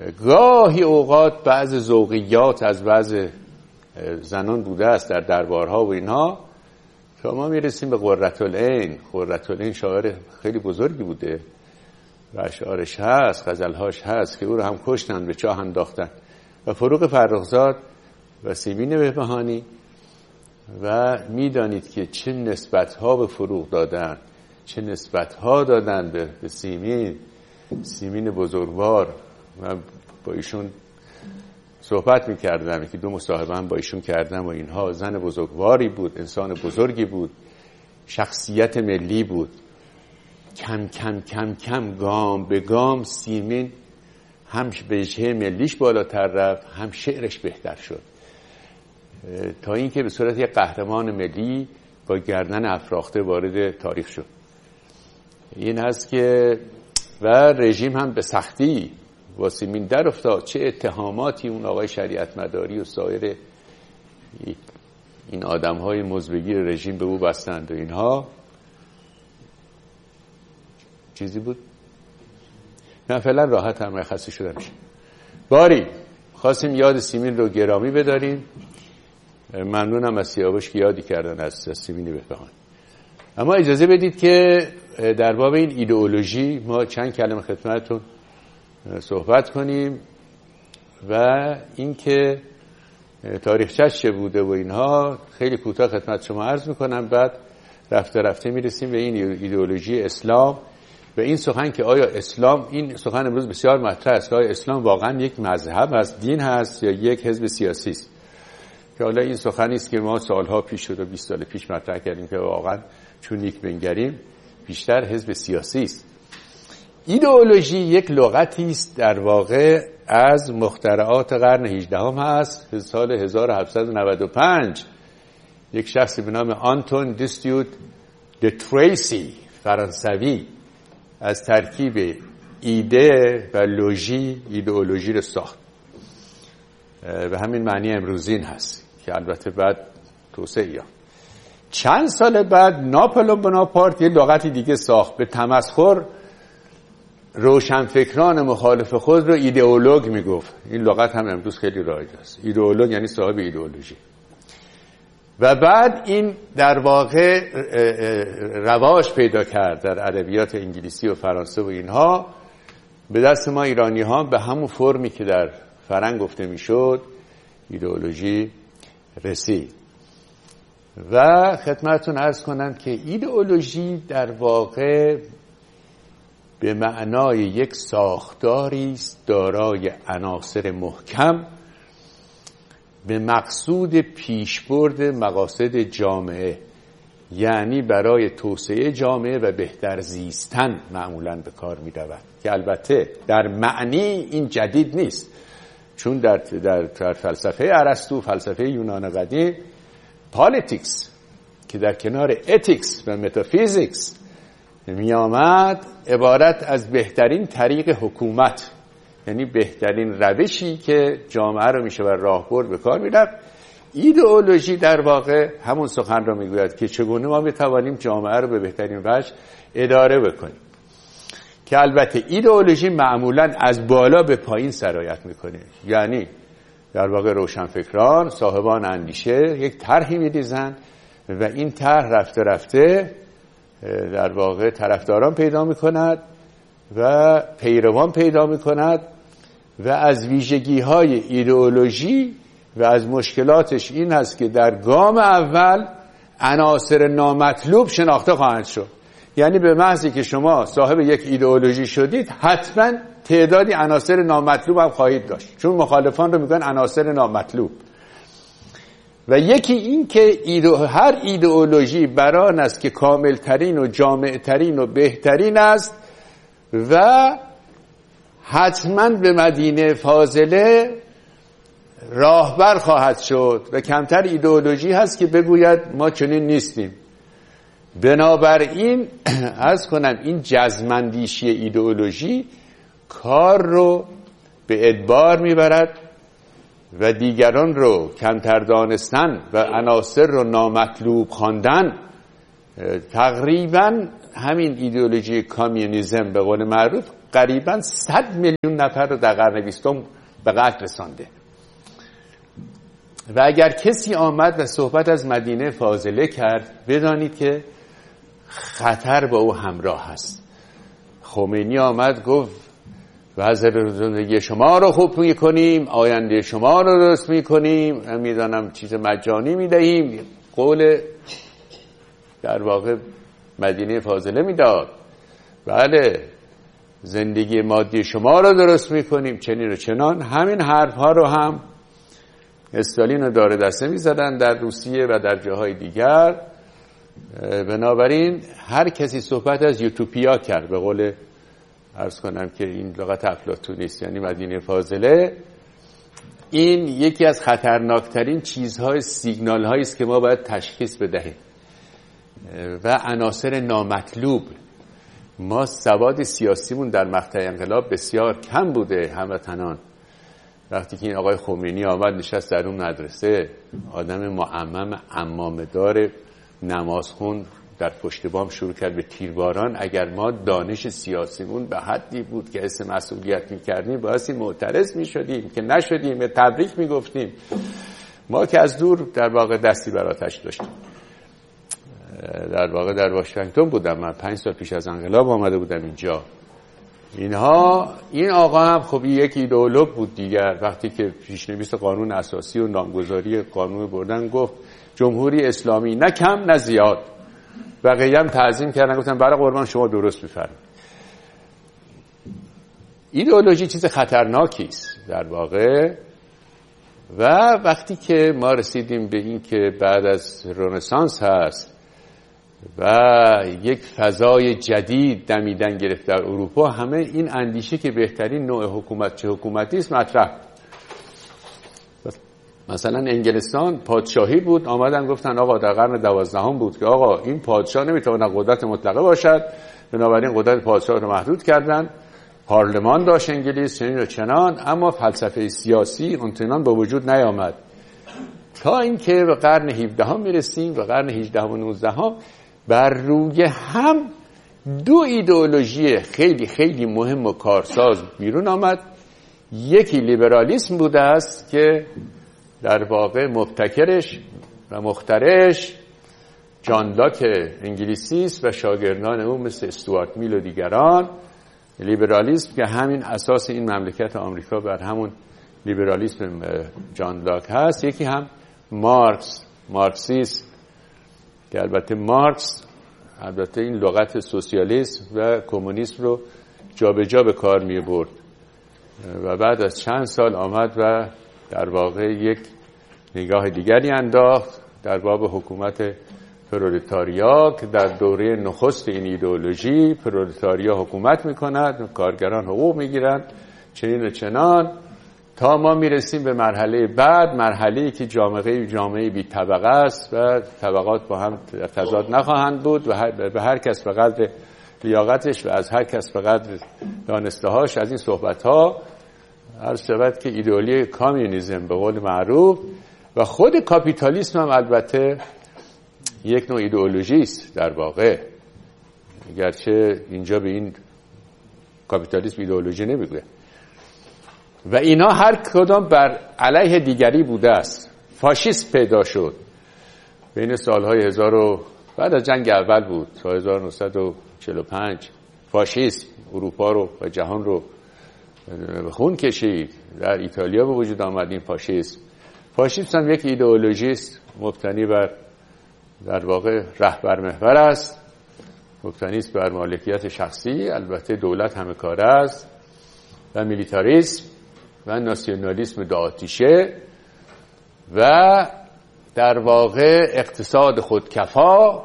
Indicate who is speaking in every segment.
Speaker 1: گاهی اوقات بعض ذوقیات از بعض زنان بوده است در دربارها و اینها که ما میرسیم به قرةالعین. قرةالعین شاعر خیلی بزرگی بوده و اشعارش هست، غزلهاش هست که او رو هم کشتن، به چاه انداختن. و فروغ فرخزاد و سیمین بهبهانی و میدانید که چه نسبت‌ها به فروغ دادن، چه نسبت‌ها دادن به سیمین بزرگوار. من با ایشون صحبت می‌کردم که 2 مصاحبه هم با ایشون کردم و اینها. زن بزرگواری بود، انسان بزرگی بود، شخصیت ملی بود. کم کم کم کم گام به گام سیمین هم وجهه ملیش بالاتر رفت، هم شعرش بهتر شد، تا اینکه به صورت یک قهرمان ملی با گردن افراخته وارد تاریخ شد. این هست که و رژیم هم به سختی با سیمین در افتاد. چه اتهاماتی اون آقای شریعت مداری و سایر این آدم‌های مزبگی رژیم به او بستند و اینها. چیزی بود؟ من فعلا راحت هم خسته شدم. باری خواستیم یاد سیمین رو گرامی بداریم. ممنونم از سیاوش که یادی کردن از سیمین بهبهانی. اما اجازه بدید که در باب این ایدئولوژی ما چند کلمه خدمتتون صحبت کنیم و اینکه تاریخچه‌اش چه بوده و اینها خیلی کوتاه خدمت شما عرض میکنم. بعد رفته رفته میرسیم به این ایدئولوژی اسلام و این سخن که آیا اسلام، این سخن امروز بسیار مطرح است، آیا اسلام واقعا یک مذهب هست، دین هست یا یک حزب سیاسی است؟ که حالا این سخنی است که ما سالها پیش شده 20 سال پیش مطرح کردیم که واقعا چون نیک بنگریم بیشتر حزب سیاسی است. ایدئولوژی یک لغتی است در واقع از مخترعات قرن 18 هست. سال 1795 یک شخصی به نام آنتون دیستیوت د تریسی فرانسوی از ترکیب ایده و لوژی ایدئولوژی رو ساخت. به همین معنی امروزین هست که البته بعد توسعه یافت. چند سال بعد ناپلئون بناپارت یه لغتی دیگه ساخت، به تمسخر روشنفکران مخالف خود رو ایدئولوگ میگفت. این لغت هم امروز خیلی رایج است. ایدئولوگ یعنی صاحب ایدئولوژی. و بعد این در واقع رواج پیدا کرد در ادبیات انگلیسی و فرانسه و اینها. به دست ما ایرانی ها به همون فرمی که در فرنگ گفته میشد ایدئولوژی رسید. و خدمتتون عرض کنم که ایدئولوژی در واقع به معنای یک ساختاری است دارای عناصر محکم به مقصود پیشبرد مقاصد جامعه، یعنی برای توسعه جامعه و بهتر زیستن معمولاً به کار می رود. که البته در معنی این جدید نیست، چون در فلسفه ارسطو، فلسفه یونان قدیم، پالیتیکس که در کنار اتیکس و متافیزیکس می آمد عبارت از بهترین طریق حکومت، یعنی بهترین روشی که جامعه رو میشه بر راهبرد به کار میرفت. ایدئولوژی در واقع همون سخن رو میگوید که چگونه ما بتوانیم جامعه رو به بهترین وجه اداره بکنیم. که البته ایدئولوژی معمولاً از بالا به پایین سرایت میکنه، یعنی در واقع روشنفکران صاحبان اندیشه یک طرحی میریزن و این طرح رفته رفته در واقع طرفداران پیدا میکند و پیروان پیدا میکند و از ویژگی‌های ایدئولوژی و از مشکلاتش این هست که در گام اول عناصر نامطلوب شناخته خواهند شد. یعنی به محضی که شما صاحب یک ایدئولوژی شدید حتما تعدادی عناصر نامطلوب هم خواهید داشت، چون مخالفان رو میگن عناصر نامطلوب. و یکی این که هر ایدئولوژی بران است که کاملترین و جامعترین و بهترین است و حتما به مدینه فاضله راهبر خواهد شد و کمتر ایدئولوژی هست که بگوید ما چنین نیستیم. بنابراین عرض کنم این جزمندیشی ایدئولوژی کار رو به ادبار میبرد و دیگران رو کمتر دانستن و عناصر رو نامطلوب خواندن. تقریبا همین ایدئولوژی کامیونیسم به قول معروف قریبا 100 میلیون نفر رو در قرن 20 به قتل رسانده. و اگر کسی آمد و صحبت از مدینه فاضله کرد، بدانید که خطر با او همراه هست. خمینی آمد گفت وضع زندگی شما رو خوب میکنیم، آینده شما رو درست میکنیم، میدانم چیز مجانی میدهیم. قول در واقع مدینه فاضله میداد، بله زندگی مادی شما رو درست میکنیم، چنین و چنان. همین حرف ها رو هم استالین رو داره دسته میزدن در روسیه و در جاهای دیگر. بنابراین هر کسی صحبت از یوتوپیا کرد، به قول عرض کنم که این لغت افلاطونی است، یعنی مدینه فاضله. این یکی از خطرناکترین چیزهای سیگنال هایی است که ما باید تشخیص بدهیم و عناصر نامطلوب. ما سواد سیاسیمون در مقطع انقلاب بسیار کم بوده هموطنان. وقتی که این آقای خمینی آمد نشست در اون مدرسه، آدم معمم عمامه‌دار نمازخون در پشت بام شروع کرد به تیرباران. اگر ما دانش سیاسیمون به حدی بود که حس مسئولیت می‌کردیم، باعث معترض می‌شدیم که نشدیم، به تبریک می‌گفتیم. ما که از دور در واقع دستی بر آتش داشتیم. در واقع در واشنگتن بودم من، 5 سال پیش از انقلاب آمده بودم اینجا. این آقا هم خب یک ایدئولوگ بود دیگر. وقتی که پیشنویس قانون اساسی و نامگذاری قانون بردن، گفت جمهوری اسلامی نه کم نه زیاد. بقیه هم تعظیم کردن، گفتن برای قربان شما درست می‌فرمایید. ایدئولوژی چیز خطرناکی است در واقع. و وقتی که ما رسیدیم به این که بعد از رنسانس هست و یک فضای جدید دمیدن گرفت در اروپا، همه این اندیشه که بهترین نوع حکومت چه حکومتی است مطرح. مثلا انگلستان پادشاهی بود، آمدن گفتن آقا در قرن 12 بود که آقا این پادشاه نمیتونه قدرت مطلقه باشد، بنابراین قدرت پادشاه رو محدود کردن. پارلمان داشت انگلیس، چنین و چنان، اما فلسفه سیاسی اونطوران به وجود نیامد. تا اینکه به قرن 17 میرسیم، به قرن 18 و 19 بر روی هم دو ایدئولوژی خیلی خیلی مهم و کارساز بیرون آمد. یکی لیبرالیسم بوده است که در واقع مبتکرش و مخترعش جان لاک انگلیسی است و شاگردان او مثل استوارت میل و دیگران. لیبرالیسم که همین اساس این مملکت آمریکا بر همون لیبرالیسم جان لاک هست. یکی هم مارکسیسم که البته مارکس البته این لغت سوسیالیسم و کمونیسم رو جابجا به کار می برد و بعد از چند سال آمد و در واقع یک نگاه دیگری انداخت در باب حکومت پرولتاریا که در دوره نخست این ایدئولوژی پرولتاریا حکومت میکند، کارگران حقوق میگیرند، چنین و چنان، تا ما میرسیم به مرحله بعد، مرحله‌ای که جامعه بی طبقه است و طبقات با هم تضاد نخواهند بود و به هر کس به قدر لیاقتش و از هر کس به قدر دانسته‌هاش. از این صحبت‌ها عرض شود که ایدئولوژی کامیونیسم به قول معروف و خود کاپیتالیسم هم البته یک نوع ایدئولوژی است در واقع، گرچه اینجا به این کاپیتالیسم ایدئولوژی نمیگه. و اینا هر کدام بر علیه دیگری بوده است. فاشیسم پیدا شد بین سالهای بعد از جنگ اول بود تا 1945. فاشیسم اروپا رو و جهان رو به خون کشید. در ایتالیا به وجود آمد این فاشیسم هم یک ایدئولوژی است مبتنی بر در واقع رهبر محور است، مبتنی است بر مالکیت شخصی، البته دولت همه کاره است، و میلیتاریسم و ناسیونالیسم دو آتیشه و در واقع اقتصاد خودکفا،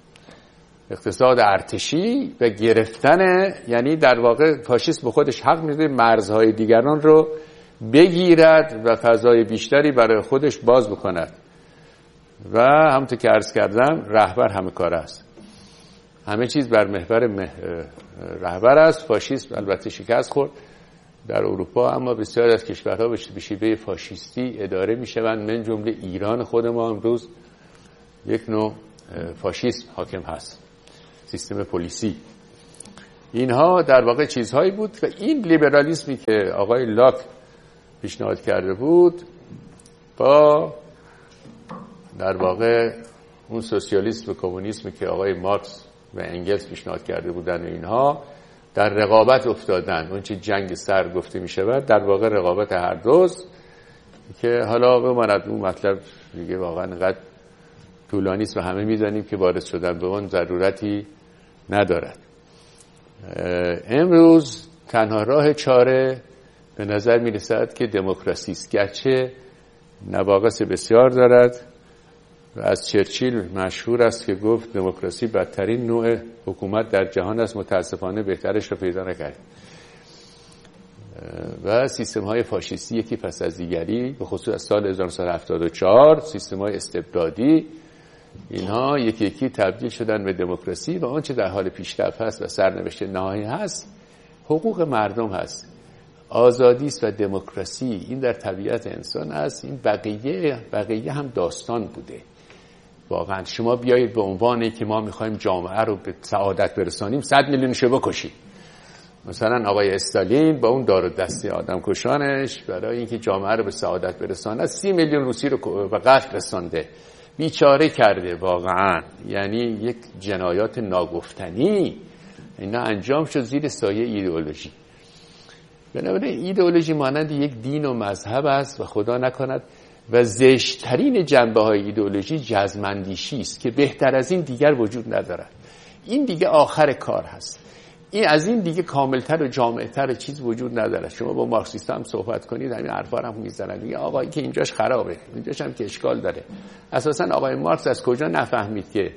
Speaker 1: اقتصاد ارتشی و گرفتن، یعنی در واقع فاشیسم به خودش حق میده مرزهای دیگران رو بگیرد و فضای بیشتری برای خودش باز بکند و همونطور که عرض کردم رهبر همه کار است، همه چیز بر محور رهبر است. فاشیسم البته شکست خورد در اروپا، اما بسیار از کشورها به شیوه فاشیستی اداره میشوند، من جمله ایران خود ما امروز یک نوع فاشیسم حاکم هست، سیستم پلیسی. اینها در واقع چیزهایی بود و این لیبرالیسمی که آقای لاک پیشنهاد کرده بود با در واقع اون سوسیالیسم و کمونیسمی که آقای مارکس و انگلس پیشنهاد کرده بودن و اینها در رقابت افتادن. اون چه جنگ سرد گفته می شود در واقع رقابت هر دوست که حالا بماند اون مطلب دیگه واقعا انقدر طولانی است و همه می‌دانیم که وارد شدن به اون ضرورتی ندارد. امروز تنها راه چاره به نظر می‌رسد که دموکراسی است، گرچه نواقص بسیار دارد و از چرچیل مشهور است که گفت دموکراسی بدترین نوع حکومت در جهان است، متاسفانه بهترش رو پیدا نکردیم. و سیستم‌های فاشیستی یکی پس از دیگری به خصوص از سال 1974 سیستم‌های استبدادی اینها یکی یکی تبدیل شدن به دموکراسی و آنچه در حال پیشرفت هست و سرنوشت نهایی هست حقوق مردم هست، آزادی است و دموکراسی. این در طبیعت انسان است. این بقیه هم داستان بوده. واقعا شما بیایید به عنوانی که ما می‌خوایم جامعه رو به سعادت برسانیم 100 میلیونشو بکشید. مثلا آقای استالین با اون دار و دسته آدم کشانش برای اینکه جامعه رو به سعادت برساند 30 میلیون روسی رو به قتل رسانده، بیچاره کرده. واقعا یعنی یک جنایات ناگفتنی اینا انجام شد زیر سایه ایدئولوژی. بنابراین ایدئولوژی مانند یک دین و مذهب است و خدا نکند و زشت‌ترین جنبه‌های ایدئولوژی جزم‌اندیشی است که بهتر از این دیگر وجود ندارد. این دیگه آخر کار هست. این از این دیگه کاملتر و جامع‌تر چیز وجود نداره. شما با مارکسیستا هم صحبت کنید همین حرفا هم میزنن، میگه آقا این که اینجاش خرابه، اینجاش هم که اشکال داره. اساسا آقای مارکس از کجا نفهمید که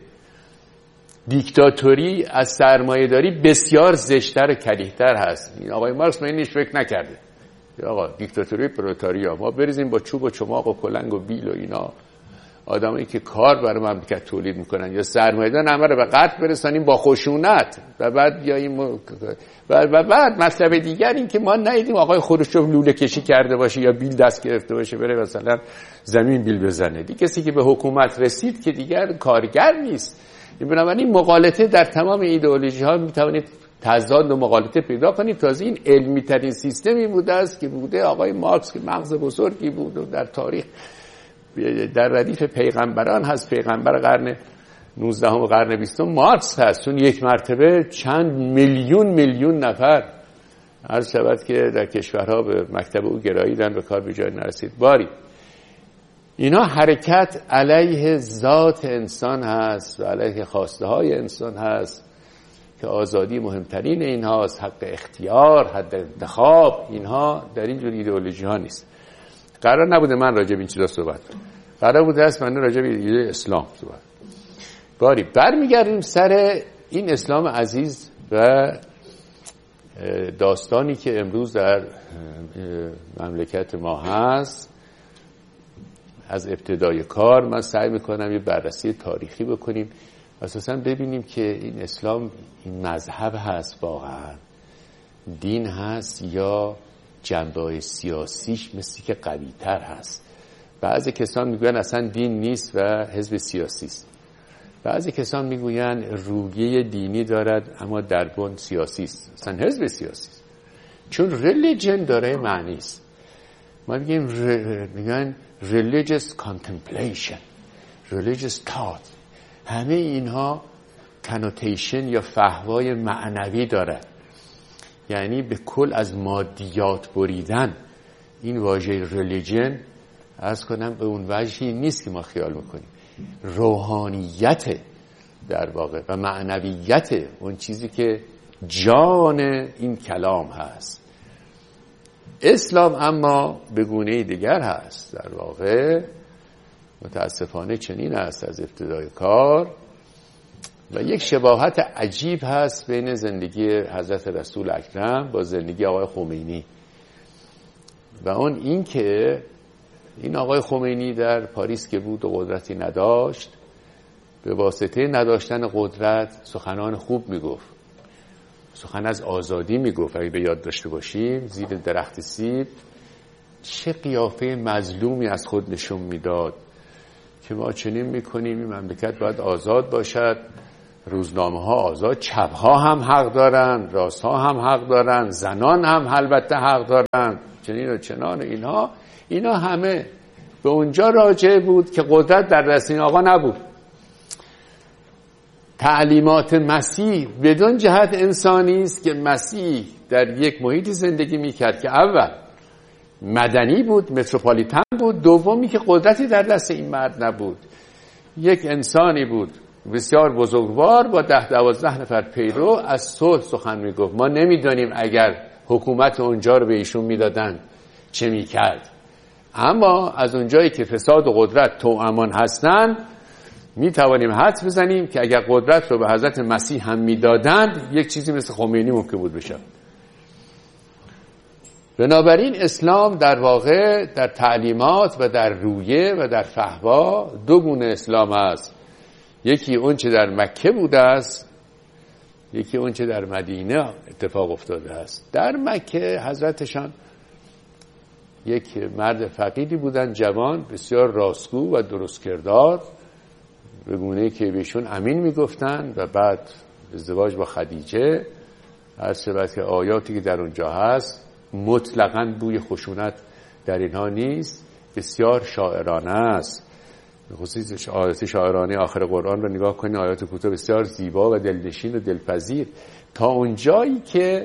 Speaker 1: دیکتاتوری از سرمایه‌داری بسیار زشت‌تر و کریه‌تر هست؟ این آقای مارکس اینش فکر نکرده. آقا دیکتاتوری پرولتاریا، ما بریزیم با چوب و چماق و کلنگ و بیل و اینا آدمایی که کار برای مملکت تولید میکنن یا سرمایه‌دار همه رو به قتل برسانیم با خشونت و بعد بیاییم و بعد مطلب دیگر این که ما ندیدیم آقای خروشچوف لوله کشی کرده باشه یا بیل دست گرفته باشه بره مثلا زمین بیل بزنه. دیگه کسی که به حکومت رسید که دیگر کارگر نیست. بنابراین مغالطه در تمام ایدئولوژی ها میتوانید تضاد و مغالطه پیدا کنید. تازه این علمی ترین سیستمی بوده است که بوده آقای مارکس که مغز بزرگی بود و در تاریخ در ردیف پیغمبران هست. پیغمبر قرن 19 و قرن 20 مارکس هست، چون یک مرتبه چند میلیون نفر عرض شود که در کشورها به مکتب او گراییدن و کار به جای نرسید. باری اینا حرکت علیه ذات انسان هست و علیه خواسته های انسان هست که آزادی مهمترین اینهاست، حق اختیار، حق انتخاب. اینها در این جور ایدئولوژی ها نیست. قرار نبوده من راجع به این چیزا صحبت کنم، قرار بوده است من راجع به ایده اسلام صحبت. باری برمیگردیم سر این اسلام عزیز و داستانی که امروز در مملکت ما هست. از ابتدای کار من سعی میکنم یه بررسی تاریخی بکنیم، اساساً ببینیم که این اسلام این مذهب هست واقعا، دین هست یا جنبه سیاسیش مثل که قوی تر هست. بعضی کسان میگوین اصلا دین نیست و حزب سیاسی است. بعضی کسان میگوین روحیه دینی دارد اما در بن سیاسی است. اصلا حزب سیاسی است چون ریلیجن داره معنی است. ما میگن religious contemplation، religious thought. همه اینها کنوتیشن یا فحوای معنوی دارد، یعنی به کل از مادیات بریدن. این واژه ریلیجن عرض کنم به اون وجهی نیست که ما خیال میکنیم. روحانیت در واقع و معنویت اون چیزی که جان این کلام هست. اسلام اما به گونه دیگر هست. در واقع متاسفانه چنین است از ابتدای کار و یک شباهت عجیب هست بین زندگی حضرت رسول اکرم با زندگی آقای خمینی و اون این که این آقای خمینی در پاریس که بود و قدرتی نداشت، به واسطه نداشتن قدرت سخنان خوب میگفت، سخن از آزادی میگفت. اگه به یاد داشته باشیم زیر درخت سیب چه قیافه مظلومی از خود نشون میداد که ما چنین میکنیم این مملکت باید آزاد باشد روزنامه ها آزاد، چپ ها هم حق دارن، راست ها هم حق دارن، زنان هم البته حق دارن، چنین و چنان. اینا همه به اونجا راجع بود که قدرت در دست این آقا نبود. تعلیمات مسیح بدون جهت انسانی است که مسیح در یک محیطی زندگی میکرد که اول مدنی بود، متروپولیتن بود، دومی که قدرتی در دست این مرد نبود. یک انسانی بود بسیار بزرگوار با 10-12 نفر پیرو، از صلح سخن میگفت. ما نمیدانیم اگر حکومت اونجا رو به ایشون میدادن چه میکرد، اما از اونجایی که فساد و قدرت توامان هستن میتوانیم حدس بزنیم که اگر قدرت رو به حضرت مسیح هم میدادند یک چیزی مثل خمینی ممکن بود بشه. بنابراین اسلام در واقع در تعلیمات و در رویه و در فحوا دو گونه اسلام است. یکی اون چه در مکه بوده است، یکی اون چه در مدینه اتفاق افتاده است. در مکه حضرتشان یک مرد فقیری بودن، جوان، بسیار راستگو و درست کردار، به گونه‌ای که بهشون امین میگفتن و بعد ازدواج با خدیجه. هر سبت که آیاتی که در اونجا هست مطلقاً بوی خشونت در اینها نیست، بسیار شاعرانه است. خصوص آیات شاعرانه آخر قرآن رو نگاه کنید، آیات کوتاه بسیار زیبا و دلنشین و دلپذیر، تا اونجایی که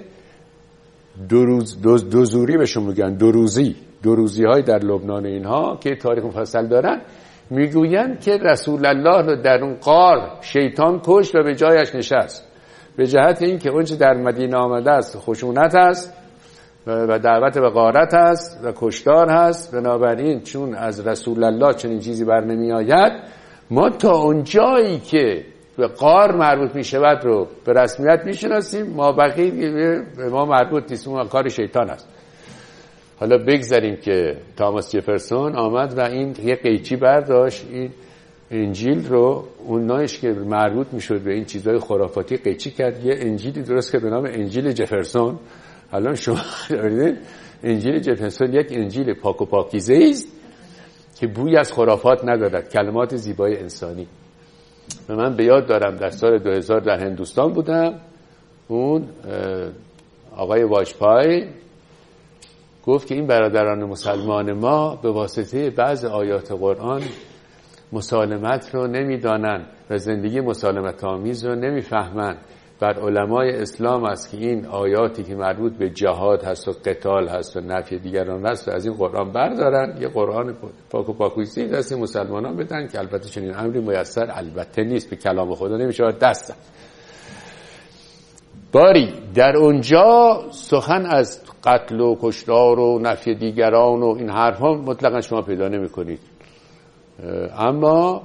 Speaker 1: دوزوری بهشون میگن، دوروزی های در لبنان اینها که تاریخ مفصل دارن، میگویند که رسول الله رو در اون غار شیطان کشت و به جایش نشست، به جهت این که اونچه در مدینه آمده است خشونت است و دعوت به غارت است و کشتار هست. بنابراین چون از رسول الله چنین چیزی بر نمی آید، ما تا اون جایی که به غار مربوط می شود رو به رسمیت می شناسیم، ما بقیه به ما مربوط نیست، اون کار شیطان است. حالا بگذاریم که تاماس جفرسون آمد و این یه قیچی برداشت، این انجیل رو اون نایش که مربوط می شد به این چیزهای خرافاتی قیچی کرد، یه انجیلی درست که به نام انجیل جفرسون. الان شما دارید انجیل جفرسون یک انجیل پاک و پاکیزه است که بوی از خرافات ندارد، کلمات زیبای انسانی. و من به یاد دارم در سال 2000 در هندوستان بودم، اون آقای واجپای گفت که این برادران مسلمان ما به واسطه بعض آیات قرآن مسالمت رو نمیدانن و زندگی مسالمت آمیز رو نمیفهمن. بر علمای اسلام است که این آیاتی که مربوط به جهاد هست و قتال هست و نفی دیگران هست و از این قرآن بردارن، یه قرآن پاک و پاکیزه دست مسلمانان بدن، که البته چنین امری میسر البته نیست، به کلام خدا نمیشه دست. باری در اونجا سخن از قتل و کشتار و نفی دیگران و این حرفا مطلقا شما پیدا نمی کنید. اما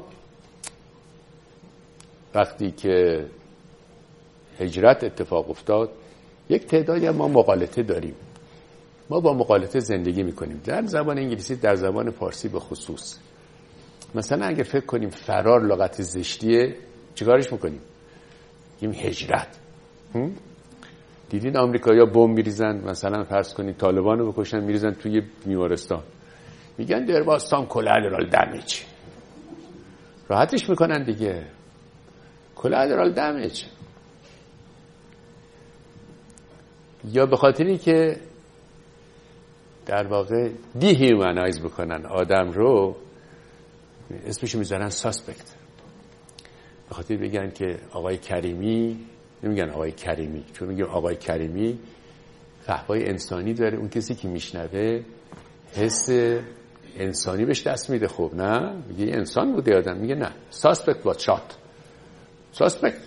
Speaker 1: وقتی که هجرت اتفاق افتاد، یک تعدادی ما مغالطه داریم، ما با مغالطه زندگی میکنیم، در زبان انگلیسی، در زبان فارسی به خصوص. مثلا اگر فکر کنیم فرار لغت زشتیه، چیکارش میکنیم؟ میگیم هجرت. دیدین آمریکایی‌ها بمب میریزن، مثلا فرض کنید طالبان رو بکشن، میریزن توی بیمارستان، میگن there was some collateral damage. راحتش میکنن دیگه، collateral damage. یا به خاطری که در واقع دیهیومنایز بکنن آدم رو، اسمشو میذارن ساسپکت. به خاطر بگن که آقای کریمی، نمیگن آقای کریمی، چون میگم آقای کریمی فحوای انسانی داره، اون کسی که میشنوه حس انسانی بهش دست میده. خب نه، میگه انسان بوده آدم، میگه نه، ساسپکت was shot. ساسپکت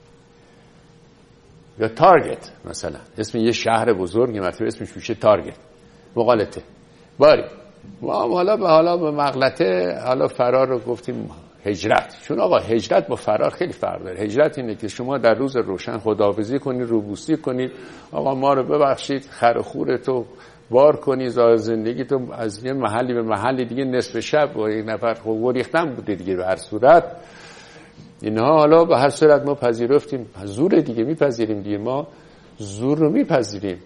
Speaker 1: یا تارگت، مثلا اسم یه شهر بزرگ مثلا اسمش میشه تارگت، مغالطه. باری ما حالا به مغلطه، حالا فرار رو گفتیم هجرت، چون آقا هجرت با فرار خیلی فرق داره. هجرت اینه که شما در روز روشن خداحافظی کنید، روبوسی کنید، آقا ما رو ببخشید، خر خورتو بار کنی، زندگی تو از یه محلی به محلی دیگه، نصف شب با یک نفر خوب ریختن بوده دیگه. به هر صورت اینها حالا به هر صورت ما پذیرفتیم، زور دیگه میپذیریم دیگه، ما زور رو میپذیریم.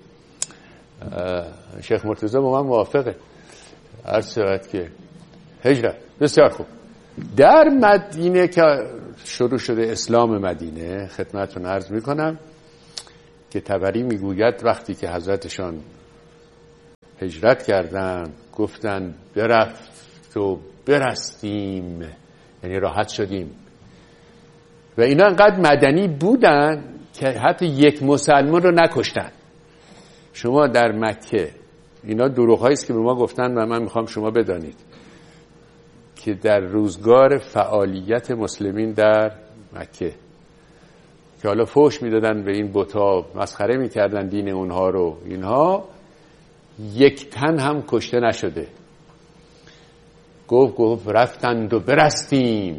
Speaker 1: شیخ مرتضی با من موافقه. هر صورت که هجرت بسیار خوب. در مدینه که شروع شده اسلام مدینه، خدمتتون عرض میکنم که طبری میگوید وقتی که حضرتشان هجرت کردن گفتن برفت و برستیم، یعنی راحت شدیم. و اینا انقدر مدنی بودن که حتی یک مسلمان رو نکشتن. شما در مکه، اینا دروغ‌هایی است که به ما گفتن و من میخوام شما بدانید که در روزگار فعالیت مسلمین در مکه که حالا فحش میدادن به این بت‌ها، مسخره میکردن دین اونها رو، اینها یک تن هم کشته نشده. گفت رفتند و برستیم،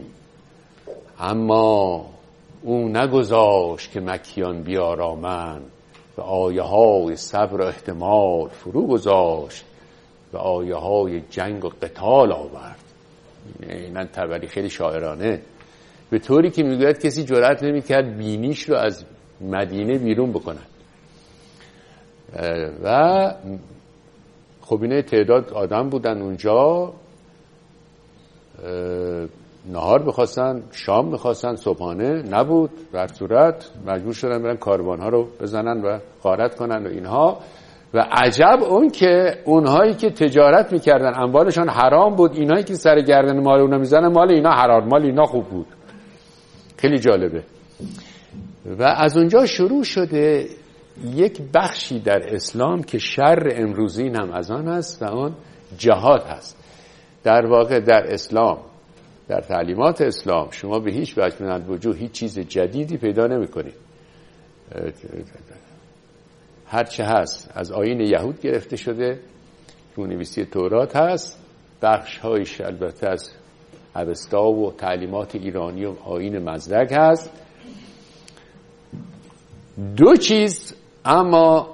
Speaker 1: اما او نگذاشت که مکیان بیارامند و آیه های صبر و احتمال فرو گذاشت و آیه های جنگ و قتال آورد. اینن طبری خیلی شاعرانه، به طوری که میگوید کسی جرأت نمیکرد بینیش رو از مدینه بیرون بکنن. و خب اینه تعداد آدم بودن اونجا، نهار بخواستن، شام بخواستن، صبحانه نبود، در صورت مجبور شدن برن کاروانها رو بزنن و غارت کنن و اینها. و عجب اون که اونهایی که تجارت میکردن اموالشان حرام بود، اینهایی که سر گردن مال اونا میزنن مال اینا حرام، مال اینا خوب بود. خیلی جالبه. و از اونجا شروع شده یک بخشی در اسلام که شر امروزین هم از آن است و آن جهاد هست. در واقع در اسلام، در تعلیمات اسلام شما به هیچ وجه من الوجوه هیچ چیز جدیدی پیدا نمی کنید. هرچه هست از آیین یهود گرفته شده، رونویسی تورات هست، بخش هایش البته از اوستا و تعلیمات ایرانی و آیین مزدک هست. دو چیز اما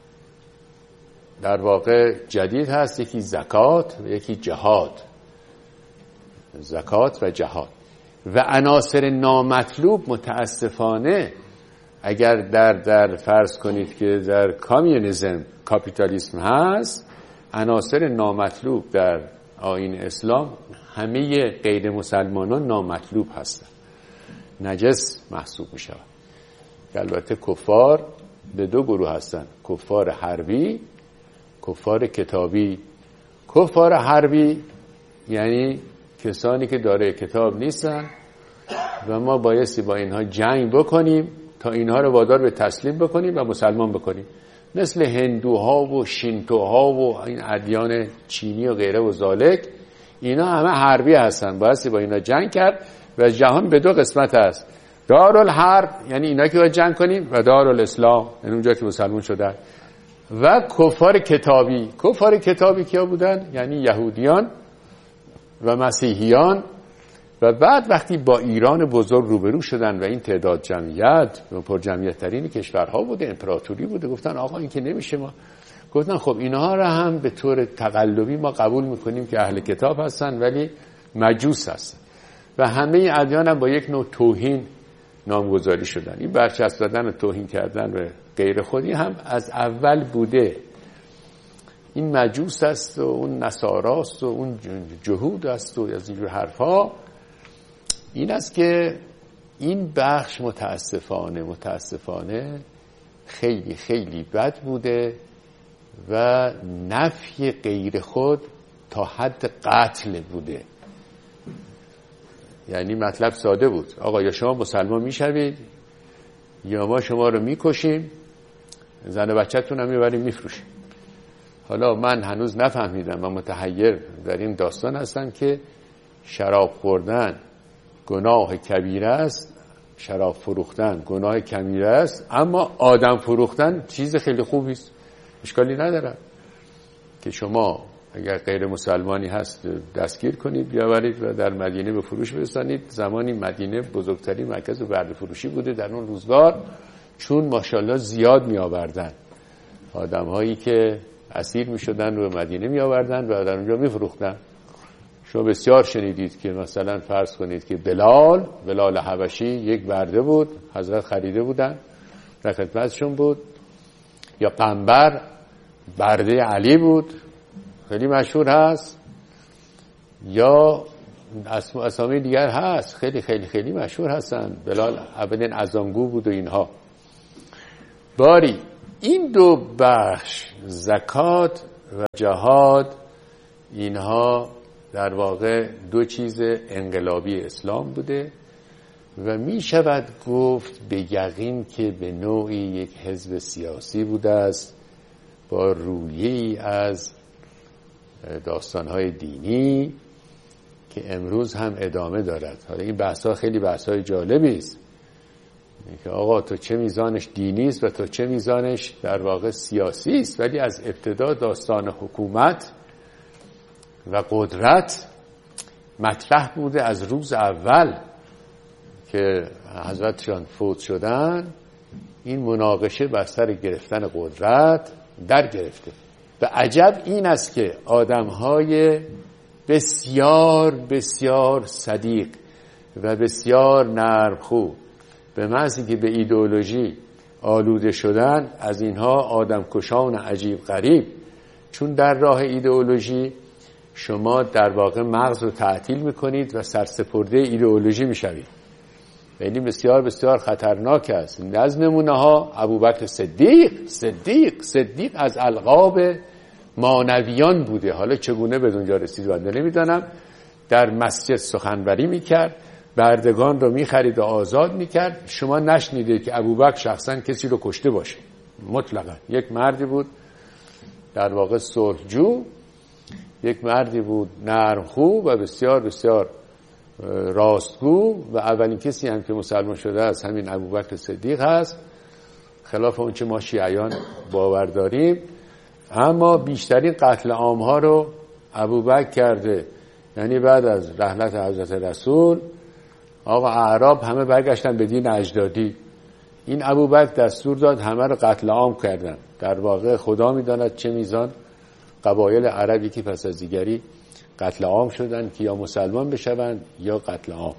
Speaker 1: در واقع جدید هست، یکی زکات و یکی جهاد. زکات و جهاد و عناصر نامطلوب متاسفانه اگر در فرض کنید که در کامیونیسم، کاپیتالیسم هست، عناصر نامطلوب در آیین اسلام همه غیر مسلمانان نامطلوب هستند، نجس محسوب می شود. البته کفار به دو گروه هستند، کفار حربی، کفار کتابی. کفار حربی یعنی کسانی که دارای کتاب نیستن و ما بایستی با اینها جنگ بکنیم تا اینها رو وادار به تسلیم بکنیم و مسلمان بکنیم، مثل هندوها و شینتوها و این ادیان چینی و غیره و ذالک. اینا همه حربی هستن، بایستی با اینا جنگ کرد. و جهان به دو قسمت است، دارالحرب یعنی اینا که باید جنگ کنیم و دارالاسلام یعنی اونجا که مسلمان شدن. و کفار کتابی، کفار کتابی کیا بودن؟ یعنی یهودیان و مسیحیان. و بعد وقتی با ایران بزرگ روبرو شدن و این تعداد جمعیت و پر جمعیت ترین کشورها بوده، امپراتوری بوده، گفتن آقا این که نمیشه. ما گفتن خب اینها را هم به طور تقلبی ما قبول میکنیم که اهل کتاب هستن ولی مجوس هستن و همه ادیان هم با یک نوع توهین نامگذاری شدن. این برچسب دادن و توهین کردن و غیر خودی هم از اول بوده. این مجوس است و اون نصاراست و اون جهود است و از اینجور حرفا. این است که این بخش متاسفانه خیلی خیلی بد بوده و نفی غیر خود تا حد قتل بوده. یعنی مطلب ساده بود، آقا یا شما مسلمان میشوید یا ما شما رو میکشیم، زن و بچه‌تون هم میبریم میفروشیم. حالا من هنوز نفهمیدم و متحیر در این داستان هستم که شراب خوردن گناه کبیره است، شراب فروختن گناه کبیره است، اما آدم فروختن چیز خیلی خوبی است. اشکالی نداره که شما اگر غیر مسلمانی هست دستگیر کنید بیاورید و در مدینه به فروش برسانید. زمانی مدینه بزرگترین مرکز برده فروشی بوده در اون روزگار، چون ماشاءالله زیاد می آوردن آدم هایی که اسیر می شدن رو مدینه می آوردن و در اونجا می فروختن. شما بسیار شنیدید که مثلا فرض کنید که بلال حبشی یک برده بود، حضرت خریده بودن در خدمتشون بود، یا قنبر برده علی بود خیلی مشهور هست، یا اسامی دیگر هست، خیلی خیلی خیلی مشهور هستن. بلال عبدین ازانگو بود و اینها. باری این دو بخش، زکات و جهاد، اینها در واقع دو چیز انقلابی اسلام بوده و می شود گفت به یقین که به نوعی یک حزب سیاسی بوده است با رویه‌ای از داستانهای دینی که امروز هم ادامه دارد. حالا این بحث‌ها خیلی بحث‌های جالبی است که آقا تو چه میزانش دینی است و تو چه میزانش در واقع سیاسی است، ولی از ابتدا داستان حکومت و قدرت مطرح بوده. از روز اول که حضرتشان فوت شدن این مناقشه بر سر گرفتن قدرت در گرفته و عجب این است که آدم‌های بسیار بسیار صدیق و بسیار نرمخو به محض که به ایدئولوژی آلوده شدن، از اینها آدمکشان عجیب غریب، چون در راه ایدئولوژی شما در واقع مغز رو تعطیل میکنید و سرسپرده ایدئولوژی میشوید. یعنی بسیار بسیار خطرناک است. از نمونه ها ابوبکر صدیق از القاب مانویان بوده. حالا چگونه به اونجا رسید بنده نمیدانم. در مسجد سخنوری میکرد، بردگان رو میخرید و آزاد میکرد. شما نشنیدید که ابوبکر شخصا کسی رو کشته باشه، مطلقا. یک مردی بود در واقع صلحجو، یک مردی بود نرمخو و بسیار بسیار راستگو و اولین کسی هم که مسلمان شده است همین ابوبکر صدیق هست، خلاف اون چه ما شیعیان باور داریم. اما بیشترین قتل عام‌ها رو ابوبکر کرده. یعنی بعد از رحلت حضرت رسول آقا اعراب همه برگشتن به دین اجدادی. این ابوبکر دستور داد همه رو قتل عام کردن. در واقع خدا می‌داند چه میزان قبایل عربی که پس از دیگری قتل عام شدن که یا مسلمان بشوند یا قتل عام.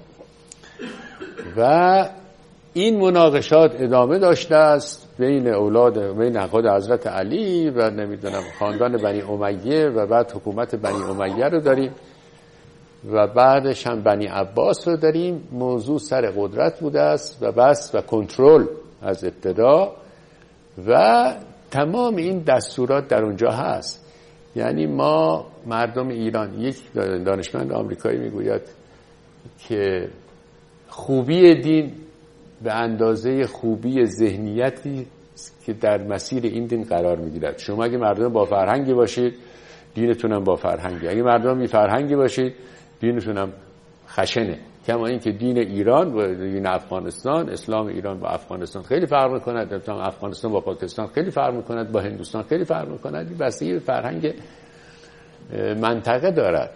Speaker 1: و این مناقشات ادامه داشته است بین خود حضرت علی و نمیدونم خاندان بنی امیه و بعد حکومت بنی امیه رو داریم و بعدش هم بنی عباس رو داریم. موضوع سر قدرت بوده است و بس و کنترل از ابتدا و تمام این دستورات در اونجا هست. یعنی ما مردم ایران، یک دانشمند آمریکایی میگوید که خوبی دین به اندازه خوبی ذهنیتی که در مسیر این دین قرار میگیرد. شما اگه مردم با فرهنگی باشید دینتون هم با فرهنگی، اگه مردم بی فرهنگی باشید دینتون هم خشنه. کما این که دین ایران و دین افغانستان، اسلام ایران با افغانستان خیلی فرق می‌کند، افغانستان با پاکستان خیلی فرق می‌کند، با هندوستان خیلی فرق می‌کند. این بستگی فرهنگ منطقه دارد.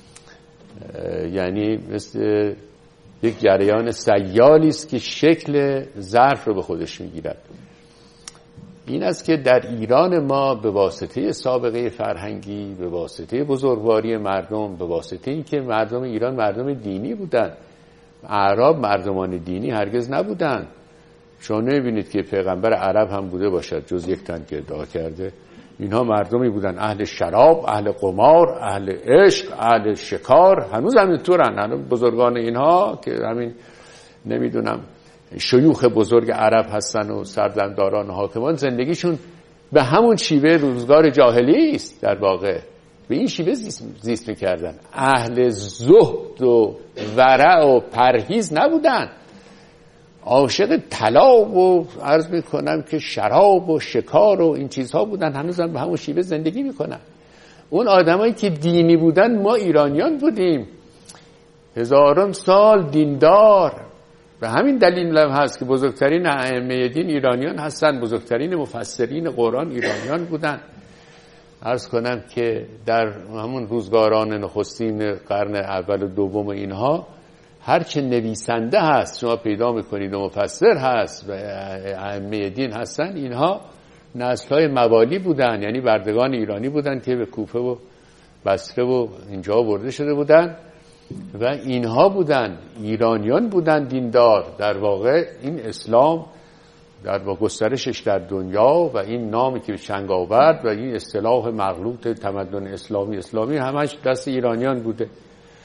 Speaker 1: یعنی مثل یک جریان سیالی است که شکل ظرف رو به خودش می‌گیرد. این است که در ایران ما به واسطه سابقه فرهنگی، به واسطه بزرگواری مردم، به واسطه اینکه مردم ایران مردم دینی بودند، اعراب مردمان دینی هرگز نبودند. شما نمی‌بینید که پیغمبر عرب هم بوده باشد جز یک تن که ادعا کرده. اینها مردمی بودن اهل شراب، اهل قمار، اهل عشق، اهل شکار. هنوز هم اینطورن. هنوز بزرگان اینها که همین نمیدونم شیوخ بزرگ عرب هستن و سردمداران و حاکمان، زندگیشون به همون شیوه روزگار جاهلی است. در واقع به این شیوه زیست میکردن. اهل زهد و ورع و پرهیز نبودن. عاشق طلا و عرض میکنم که شراب و شکار و این چیزها بودن. هنوز هم به همون شیوه زندگی میکنن. اون آدمایی که دینی بودن ما ایرانیان بودیم، هزاران سال دیندار. به همین دلیل هم هست که بزرگترین ائمه دین ایرانیان هستن، بزرگترین مفسرین قرآن ایرانیان بودن. عرض کنم که در همون روزگاران نخستین قرن اول و دوم اینها هرچه نویسنده هست شما پیدا میکنید و مفسر هست و ائمه دین هستن، اینها نسل‌های موالی بودن، یعنی بردگان ایرانی بودن که به کوفه و بصره و اینجا برده شده بودن و اینها بودن ایرانیان بودن دیندار. در واقع این اسلام در گسترشش در دنیا و این نامی که به چنگ آورد و این اصطلاح مغلوط تمدن اسلامی همش دست ایرانیان بوده.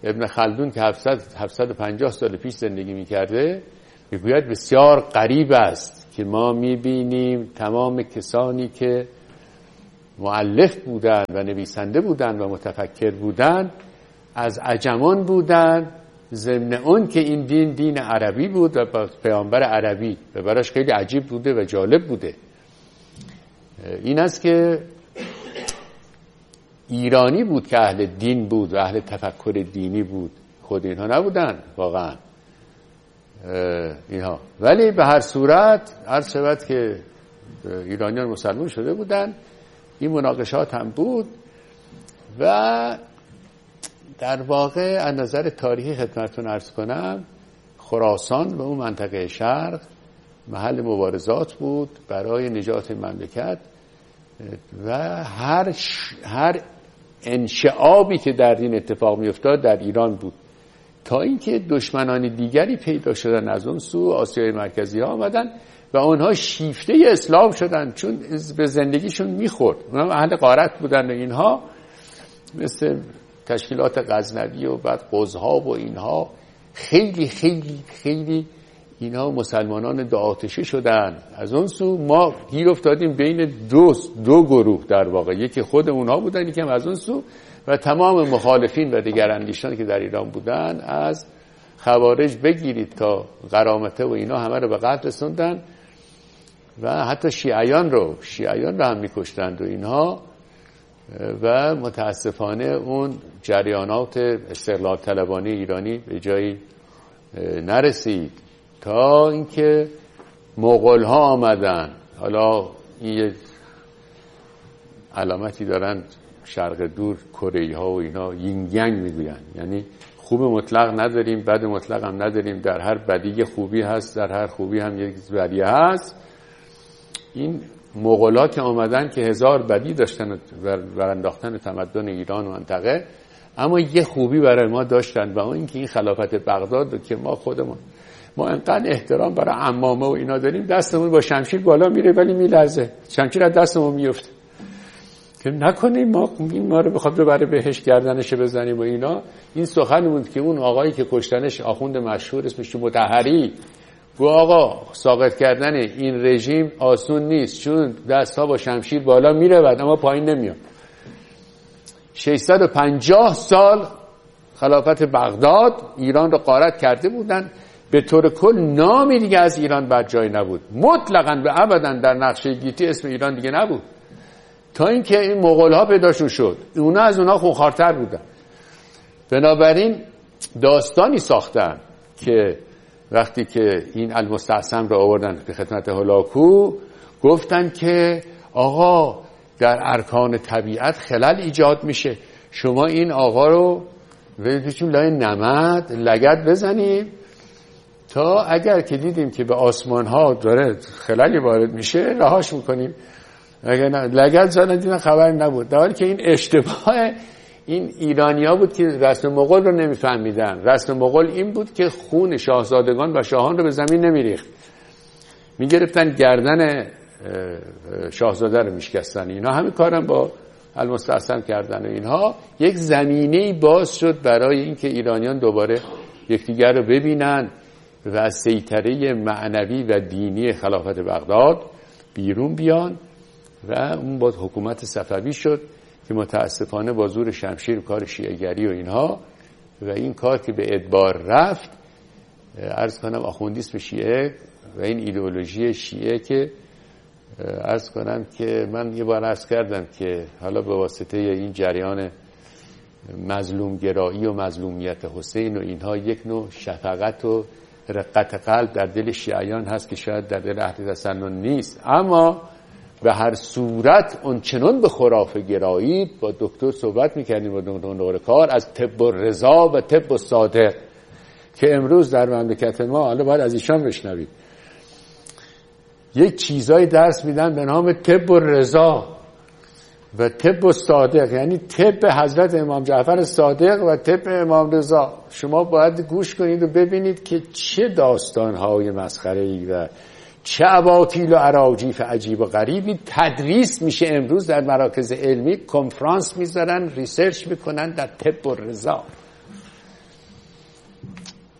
Speaker 1: ابن خلدون که 750 سال پیش زندگی میکرده میگوید بسیار غریب است که ما میبینیم تمام کسانی که مؤلف بودند و نویسنده بودند و متفکر بودند از عجمان بودند، ضمن اون که این دین عربی بود و پیامبر عربی و براش خیلی عجیب بوده و جالب بوده. این است که ایرانی بود که اهل دین بود و اهل تفکر دینی بود، خود اینها نبودن واقعا اینها. ولی به هر صورت عرض شود که ایرانیان مسلمان شده بودن، این مناقشات هم بود و در واقع از نظر تاریخی خدمتتون عرض کنم خراسان و اون منطقه شرق محل مبارزات بود برای نجات مملکت و هر انشعابی که در این اتفاق میافتاد در ایران بود، تا اینکه دشمنان دیگری پیدا شدن از اون سو، آسیای مرکزی ها آمدن و اونها شیفته اسلام شدن چون به زندگیشون میخورد. اونها اهل غارت بودن و اینها مثل تشکیلات غزنوی و بعد قزها و اینها خیلی خیلی خیلی اینها مسلمانان دو آتشه شدن. از اون سو ما گیر افتادیم بین دو گروه در واقع، یکی خود اونها بودن یکی هم از اون سو و تمام مخالفین و دیگر اندیشان که در ایران بودن از خوارج بگیرید تا قرامته و اینا همه رو به قتل رسوندن و حتی شیعیان رو هم میکشتند و اینها و متاسفانه اون جریانات استقلال طلبانه ایرانی به جایی نرسید تا اینکه مغول ها آمدن. حالا این علامتی دارن شرق دور کره ها و اینا یینگ یانگ میگوین، یعنی خوب مطلق نداریم بد مطلق هم نداریم، در هر بدی خوبی هست در هر خوبی هم یک بدی هست. این مغولا که آمدن که 1000 بدی داشتن و انداختن تمدن ایران و منطقه، اما یه خوبی برای ما داشتن و اون اینکه این خلافت بغداد که ما خودمون انقدر احترام برای عمامه و اینا داریم، دستمون با شمشیر بالا میره ولی میلرزه، شمشیر از دستمون میفته که نکنیم ما رو بخواد ببره بهش گردنش بزنیم و اینا. این سخن بود که اون آقایی که کشتنش آخوند مشهور اسمش مطهری گو آقا ساقط کردن این رژیم آسون نیست چون دستها با شمشیر بالا میره بعد اما پایین نمیاد. 650 سال خلافت بغداد ایران رو غارت کرده بودن، به طور کل نامی دیگه از ایران بر جای نبود، مطلقاً به ابداً در نقشه گیتی اسم ایران دیگه نبود تا اینکه این مغول‌ها پیداشون شد. اونا از اونا خونخوارتر بودن. بنابراین داستانی ساختن که وقتی که این المستعصم رو آوردن به خدمت هولاکو گفتن که آقا در ارکان طبیعت خلل ایجاد میشه، شما این آقا رو بچون لای نمد لگد بزنیم تا اگر که دیدیم که به آسمان ها داره خللی وارد میشه رهاش میکنیم، اگر نه لگد زدن دیدن خبری نبود. در حالی که این اشتباه این ایرانی‌ها بود که رسم مغول رو نمیفهمیدن. رسم مغول این بود که خون شاهزادگان و شاهان رو به زمین نمیریخت، میگرفتن گردن شاهزاده رو میشکستن. اینا همین کارم با المستعصم کردن و اینها یک زمینه‌ای باز شد برای اینکه ایرانیان دوباره یکدیگر رو ببینن و از سیطره معنوی و دینی خلافت بغداد بیرون بیان و اون با حکومت صفوی شد که متاسفانه با زور شمشیر کار شیعه‌گری و اینها و این کار که به ادبار رفت، عرض کنم آخوندیسم شیعه و این ایدئولوژی شیعه که عرض کنم که من یه بار عرض کردم که حالا به واسطه این جریان مظلوم گرایی و مظلومیت حسین و اینها یک نوع شفقت و رقت قلب در دل شیعیان هست که شاید در دل اهل تسنن نیست. اما به هر صورت اون چنان به خرافه گرایید. با دکتر صحبت میکردیم با دکتر نورکار از طب الرضا و طب الصادق که امروز در مملکت ما، حالا باید از ایشان بشنوید، یک چیزای درس میدن به نام طب الرضا و طب الصادق، یعنی طب حضرت امام جعفر صادق و طب امام رضا. شما باید گوش کنید و ببینید که چه داستانهای مسخره‌ای و چه اباطیل و اراجیف عجیب و غریبی تدریس میشه امروز در مراکز علمی، کنفرانس میذارن ریسرچ میکنن در طب الرضا.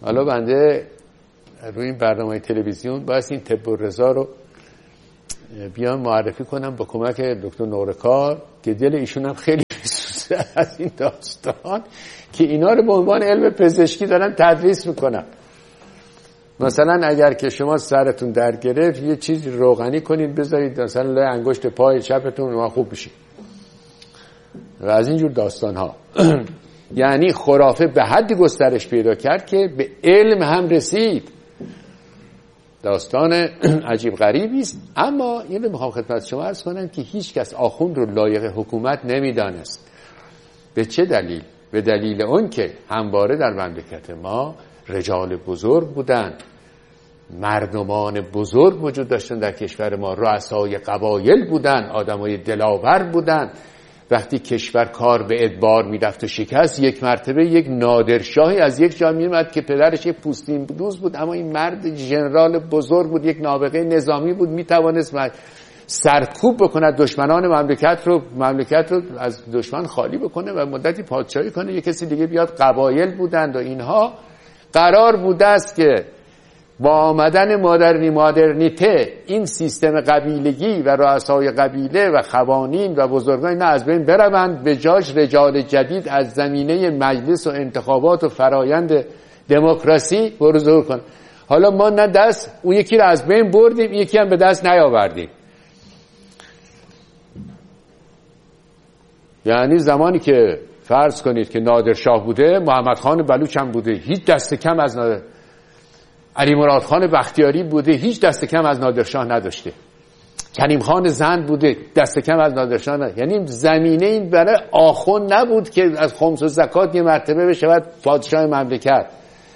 Speaker 1: حالا بنده روی این برنامه تلویزیون باید این طب الرضا رو بیان معرفی کنم با کمک دکتر نورکار که دل ایشون هم خیلی میسوزه از این داستان که اینا رو به عنوان علم پزشکی دارن تدریس میکنن. مثلا اگر که شما سرتون درد گرفت یه چیز روغنی کنید بذارید مثلا لای انگشت پای چپتون و خوب بشید و از اینجور داستان ها. یعنی خرافه به حدی گسترش پیدا کرد که به علم هم رسید. داستان عجیب غریبی است. اما اینو میخوام خدمت شما عرض کنم که هیچ کس آخوند رو لایق حکومت نمیدانست. به چه دلیل؟ به دلیل اون که همواره در مملکت ما رجال بزرگ بودند، مردمان بزرگ وجود داشتن در کشور ما، رؤسای قبایل بودند، آدمای دلاور بودند. وقتی کشور کار به ادبار میرفت و شکست، یک مرتبه یک نادرشاهی از یک جا میومد که پدرش یک پوستین دوز بود، اما این مرد ژنرال بزرگ بود، یک نابغه نظامی بود، میتوانست سرکوب بکنه دشمنان مملکت رو از دشمن خالی بکنه و مدتی پادشاهی کنه. یک کسی دیگه بیاد. قبایل بودند و اینها قرار بوده است که با آمدن مدرنیته این سیستم قبیلگی و رؤسای قبیله و خوانین و بزرگان اینا از بین بروند، به جاش رجال جدید از زمینه مجلس و انتخابات و فرایند دموکراسی ظهور کنند. حالا ما نه دست اون یکی رو از بین بردیم، یکی هم به دست نیاوردیم. یعنی زمانی که فرض کنید که نادرشاه بوده، محمد خان بلوچ هم بوده، هیچ دست کم از علی مراد خان بختیاری بوده، هیچ دست کم از نادرشاه نداشته. کریم خان زند بوده، دست کم از نادرشاه نداشته. یعنی زمینه این برای آخوند نبود که از خمس و زکات یه مرتبه بشود پادشاه مملکت.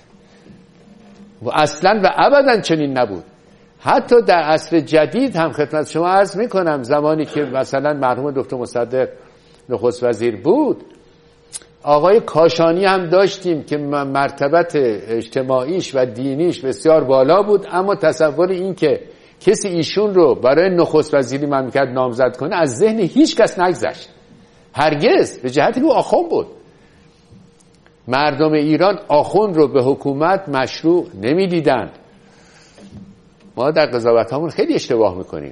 Speaker 1: و اصلا و ابدا چنین نبود. حتی در عصر جدید هم خدمت شما عرض میکنم، زمانی که مثلا مرحوم دکتر مصدق نخست وزیر بود، آقای کاشانی هم داشتیم که مرتبت اجتماعیش و دینیش بسیار بالا بود، اما تصور این که کسی ایشون رو برای نخست وزیری مملکت نامزد کنه از ذهن هیچ کس نگذشت، هرگز، به جهتی که او آخوند بود. مردم ایران آخوند رو به حکومت مشروع نمیدیدند. ما در قضاوت همون خیلی اشتباه میکنیم،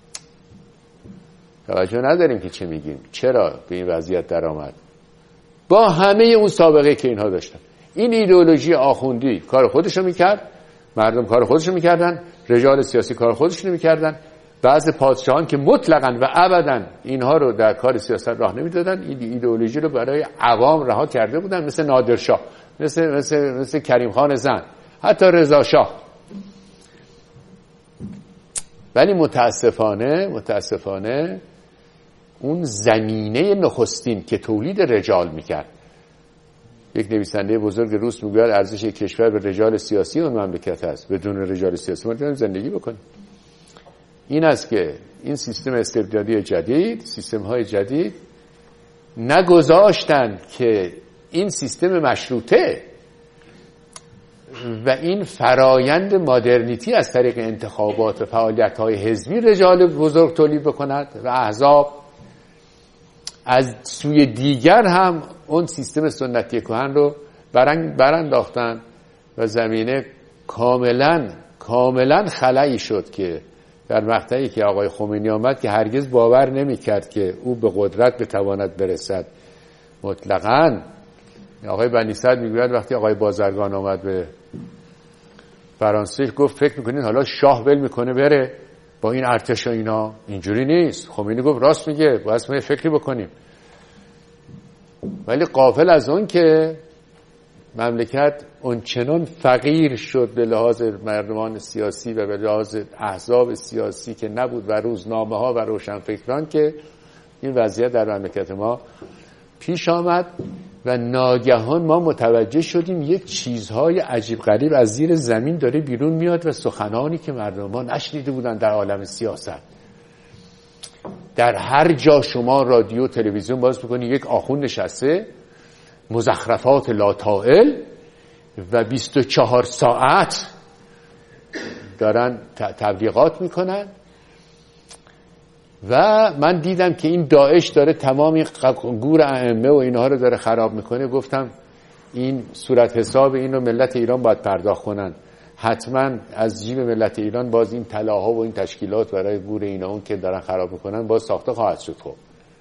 Speaker 1: توجه نداریم که چه میگیم، چرا به این وضعیت در آمد. با همه اون سابقه که اینها داشتن، این ایدئولوژی آخوندی کار خودشو میکرد، مردم کار خودشو میکردن، رجال سیاسی کار خودشونو میکردن. بعضی پادشاهان که مطلقاً و ابداً اینها رو در کار سیاست راه نمیدادن، این ایدئولوژی رو برای عوام رها کرده بودن، مثل نادرشاه، مثل کریم خان زند، حتی رضا شاه. ولی متاسفانه اون زمینه نخستین که تولید رجال میکرد، یک نویسنده بزرگ روس میگوید ارزش یک کشور به رجال سیاسی اون مملکت است، بدون رجال سیاسی ما نمیتونیم زندگی بکنیم. این است که این سیستم استبدادی جدید، سیستم های جدید نگذاشتن که این سیستم مشروطه و این فرایند مدرنیتی از طریق انتخابات و فعالیت های حزبی رجال بزرگ تولید بکند و احزاب. از سوی دیگر هم اون سیستم سنتی کهن رو برانداختن و زمینه کاملا خلایی شد که در مقطعی که آقای خمینی آمد که هرگز باور نمی کرد که او به قدرت بتواند برسد. مطلقاً آقای بنی صدر میگوید وقتی آقای بازرگان آمد به فرانسه گفت فکر میکنین حالا شاه ول میکنه بره با این ارتش و اینا؟ اینجوری نیست. خمینی گفت راست میگه، باید ما فکری بکنیم. ولی غافل از اون که مملکت اونچنان فقیر شد به لحاظ مردمان سیاسی و به لحاظ احزاب سیاسی که نبود و روزنامه ها و روشنفکران که این وضعیت در مملکت ما پیش آمد و ناگهان ما متوجه شدیم یک چیزهای عجیب غریب از زیر زمین داره بیرون میاد و سخنانی که مردم ما نشنیده بودن در عالم سیاست. در هر جا شما رادیو تلویزیون باز بکنید یک آخوند نشسته، مزخرفات لاطائل و 24 ساعت دارن تبلیغات میکنن. و من دیدم که این داعش داره تمامی گور ائمه و اینها رو داره خراب میکنه. گفتم این صورت حساب اینو ملت ایران باید پرداخت کنن، حتما از جیب ملت ایران باز این طلاها و این تشکیلات برای گور اینا اون که دارن خراب میکنن باز ساخته خواهد شد. خب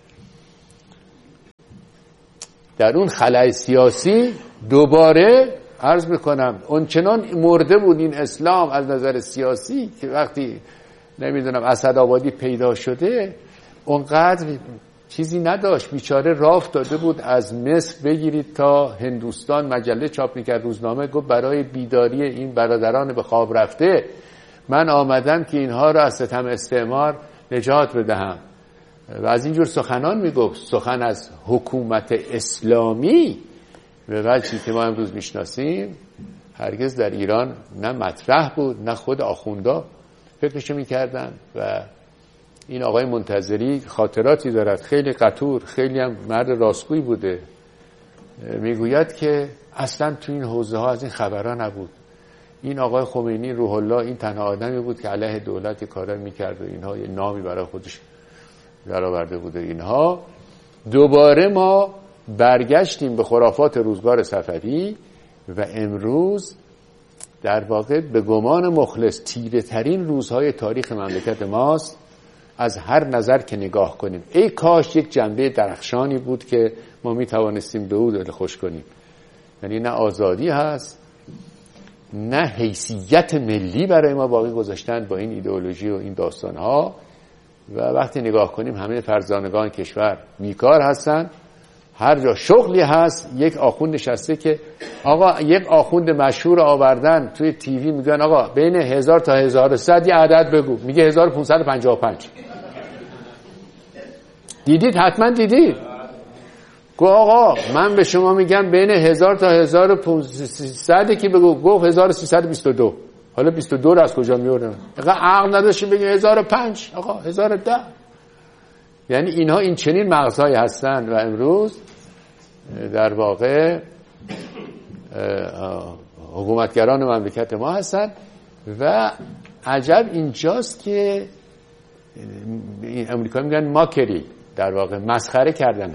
Speaker 1: در اون خلأ سیاسی دوباره عرض میکنم اونچنان مرده بود این اسلام از نظر سیاسی که وقتی نمیدونم اسدآبادی پیدا شده اونقدر چیزی نداشت، بیچاره راه داده بود از مصر بگیرید تا هندوستان، مجله چاپ میکرد، روزنامه، گفت برای بیداری این برادران به خواب رفته من آمدم که اینها را از ستم استعمار نجات بدهم و از اینجور سخنان میگفت. سخن از حکومت اسلامی به وجهی که ما امروز میشناسیم هرگز در ایران نه مطرح بود، نه خود آخوندا فکرشو میکردن. و این آقای منتظری خاطراتی دارد، خیلی قطور، خیلی هم مرد راستگویی بوده، میگوید که اصلا تو این حوزه ها از این خبرها نبود. این آقای خمینی روح الله این تنها آدمی بود که علیه دولت کارا میکرد و اینها یه نامی برای خودش درآورده بوده. اینها دوباره ما برگشتیم به خرافات روزگار صفوی و امروز در واقع به گمان مخلص تیره ترین روزهای تاریخ مملکت ماست از هر نظر که نگاه کنیم. ای کاش یک جنبه درخشانی بود که ما می توانستیم به او دل خوش کنیم. یعنی نه آزادی هست، نه حیثیت ملی برای ما باقی گذاشتن با این ایدئولوژی و این داستانها. و وقتی نگاه کنیم همه فرزانگان کشور بیکار هستن، هر جا شغلی هست یک آخوند نشسته که آقا یک آخوند مشهور آوردن توی تیوی میگن آقا بین 1000 تا 1100 یه عدد بگو، میگه 1555. دیدید؟ حتما دیدید. گو آقا من به شما میگم بین 1000 تا 1500 که بگو، گفت 1322. حالا 22 رو از کجا میارن؟ اینقدر عقل نداشتیم بگیم 1005 آقا 1010. یعنی اینها این چنین مغزهایی هستن و امروز در واقع حکومتگران مملکت ما هستن. و عجب اینجاست که امریکا میگن ماکری، در واقع مسخره کردن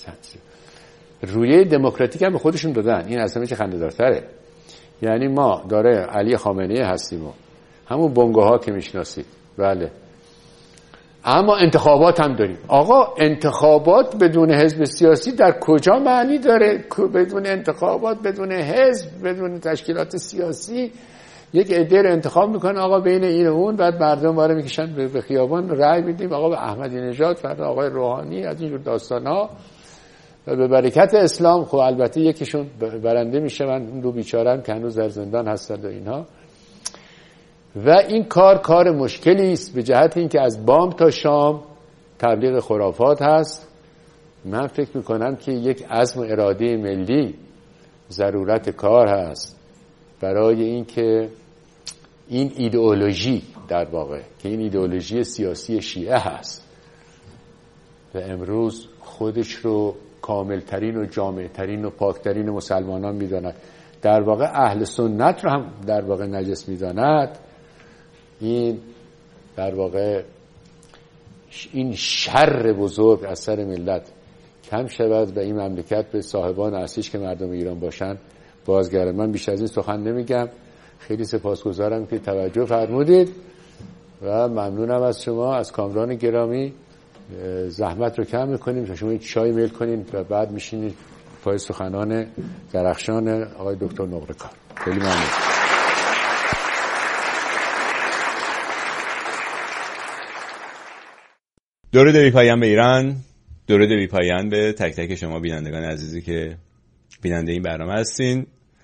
Speaker 1: رویه دموکراتیک هم به خودشون دادن. این اصلا چه خنده‌دارتره. یعنی ما داره علی خامنه‌ای هستیم و همون بنگاها که میشناسید، بله، اما انتخابات هم داریم. آقا انتخابات بدون حزب سیاسی در کجا معنی داره؟ بدون انتخابات، بدون حزب، بدون تشکیلات سیاسی یک عده رو انتخاب میکنن آقا بین این و اون، بعد مردم واره میکشن به خیابان رأی میدیم آقا به احمدی نژاد، فردا آقای روحانی، از این جور داستانا. و به برکت اسلام خب البته یکیشون برنده میشه، من اون دو بیچاره‌ام که هنوز در زندان هستند و اینها. و این کار مشکلی است به جهت اینکه از بام تا شام تبلیغ خرافات هست. من فکر میکنم که یک عزم و اراده ملی ضرورت کار هست برای اینکه این ایدئولوژی در واقع که این ایدئولوژی سیاسی شیعه هست و امروز خودش رو کاملترین و جامعترین و پاکترین مسلمانان میداند، در واقع اهل سنت رو هم در واقع نجس میداند. این در واقع این شر بزرگ از سر ملت کم شود و این مملکت به صاحبان اصلیش که مردم ایران باشن بازگرد. من بیش از این سخن نمیگم. خیلی سپاسگزارم که توجه فرمودید و ممنونم از شما، از کامران گرامی. زحمت رو کم میکنیم تا شما یک چای میل کنین و بعد میشینید پای سخنان درخشان آقای دکتر نقره‌کار. خیلی ممنون.
Speaker 2: درود بی پایان به ایران، درود بی پایان به تک تک شما بینندگان عزیزی که بیننده این برنامه هستین.